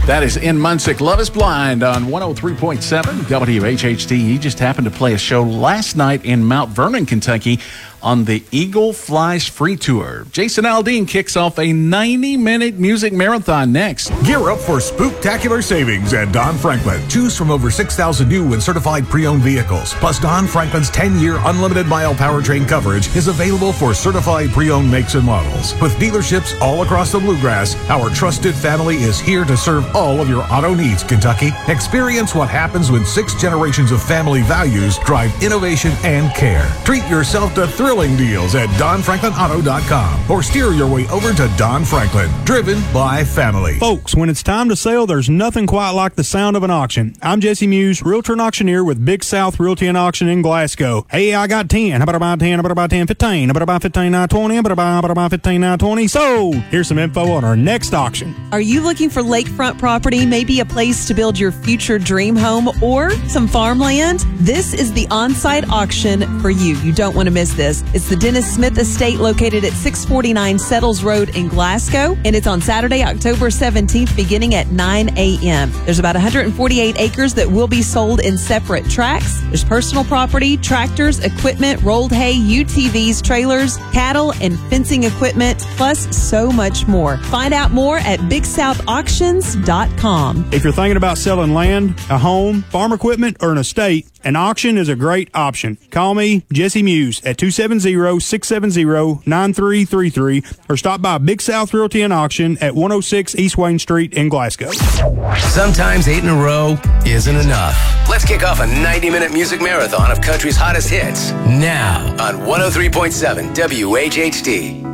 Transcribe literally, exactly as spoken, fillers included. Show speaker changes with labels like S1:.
S1: That is In Munsick. Love is Blind on one oh three point seven W H H T. He just happened to play a show last night in Mount Vernon, Kentucky on the Eagle Flies Free Tour. Jason Aldean kicks off a ninety-minute music marathon next.
S2: Gear up for spooktacular savings at Don Franklin. Choose from over six thousand new and certified pre-owned vehicles. Plus, Don Franklin's ten-year unlimited mile powertrain coverage is available for certified pre-owned makes and models. With dealerships all across the Bluegrass, our trusted family is here to serve all of your auto needs, Kentucky. Experience what happens when six generations of family values drive innovation and care. Treat yourself to thrilling deals at don franklin auto dot com or steer your way over to Don Franklin, driven by family.
S3: Folks, when it's time to sell, there's nothing quite like the sound of an auction. I'm Jesse Muse, realtor and auctioneer with Big South Realty and Auction in Glasgow. Hey, I got ten. How about I buy ten? How about I buy ten, fifteen? How about I buy fifteen, nine, twenty? How about I buy, how about I buy fifteen, nine, twenty? Sold! Here's some info on our next auction.
S4: Are you looking for lakefront property, maybe a place to build your future dream home or some farmland? This is the on-site auction for you. You don't want to miss this. It's the Dennis Smith Estate located at six forty-nine Settles Road in Glasgow, and it's on Saturday, October seventeenth, beginning at nine a.m. There's about one hundred forty-eight acres that will be sold in separate tracts. There's personal property, tractors, equipment, rolled hay, U T Vs, trailers, cattle, and fencing equipment, plus so much more. Find out more at big south auctions dot com.
S3: If you're thinking about selling land, a home, farm equipment, or an estate, an auction is a great option. Call me, Jesse Muse, at two seven zero, six seven zero, nine three three three or stop by Big South Realty and Auction at one oh six East Wayne Street in Glasgow.
S5: Sometimes eight in a row isn't enough. Let's kick off a ninety-minute music marathon of country's hottest hits now on one oh three point seven W H H T.